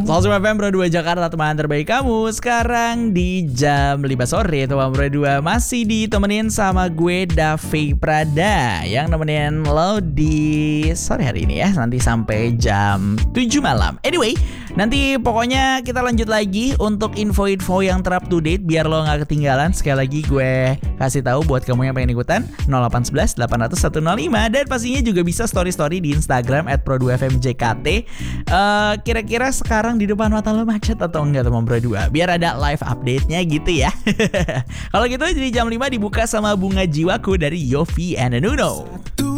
Langsung FM Pro 2 Jakarta, teman terbaik kamu. Sekarang di jam 5 sore, teman Pro 2 masih ditemenin sama gue, Davi Prada, yang nemenin lo di sore hari ini ya, nanti sampai jam 7 malam. Anyway, nanti pokoknya kita lanjut lagi untuk info-info yang ter-up to date biar lo gak ketinggalan. Sekali lagi gue kasih tahu buat kamu yang pengen ikutan 0811 800 105, dan pastinya juga bisa story-story di Instagram @pro2fmjkt. Kira-kira sekarang di depan mata lo macet atau enggak, teman Pro 2? Biar ada live update-nya gitu ya. Kalau gitu jadi jam 5 dibuka sama Bunga Jiwaku dari Yofi and Nuno.